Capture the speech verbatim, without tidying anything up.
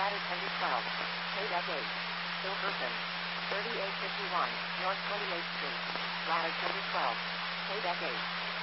ladder tender twelve, K-Deck eight, Silverton, thirty-eight fifty-one, North twenty-eighth Street, ladder tender twelve, K-Deck eight.